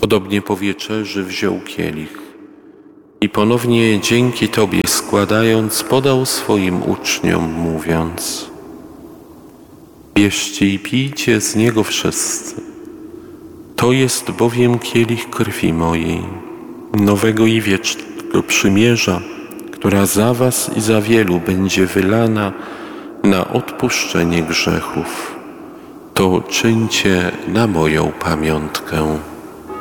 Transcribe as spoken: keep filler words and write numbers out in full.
Podobnie po wieczerzy wziął kielich i ponownie dzięki Tobie składając podał swoim uczniom, mówiąc: bierzcie i pijcie z niego wszyscy. To jest bowiem kielich krwi mojej, nowego i wiecznego przymierza, która za was i za wielu będzie wylana na odpuszczenie grzechów. To czyńcie na moją pamiątkę.